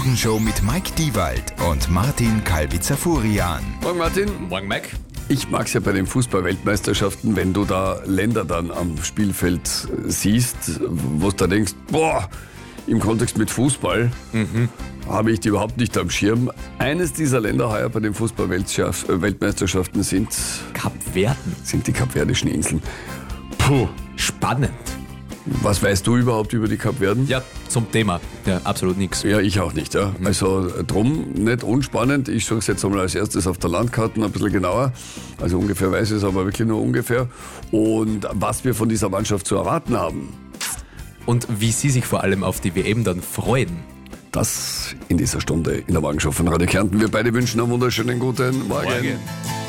Morgenshow mit Mike Diewald und Martin Kalbitzer-Furian. Morgen Martin. Morgen Mike. Ich mag es ja bei den Fußball-Weltmeisterschaften, wenn du da Länder dann am Spielfeld siehst, wo du da denkst, boah, im Kontext mit Fußball habe ich die überhaupt nicht am Schirm. Eines dieser Länder heuer bei den Fußball-Weltmeisterschaften sind Kapverden. die Kapverdischen Inseln. Puh, Spannend. was weißt du überhaupt über die Kapverden? Ja, zum Thema. Ja, absolut nichts. Ja, ich auch nicht. Ja. Also drum nicht unspannend. Ich suche es jetzt einmal als erstes auf der Landkarte ein bisschen genauer. Also ungefähr weiß ich es, aber wirklich nur ungefähr. Und was wir von dieser Mannschaft zu erwarten haben, Und wie Sie sich vor allem auf die WM dann freuen. das in dieser Stunde in der Morgenshow von Radio Kärnten. Wir beide wünschen einen wunderschönen guten Morgen.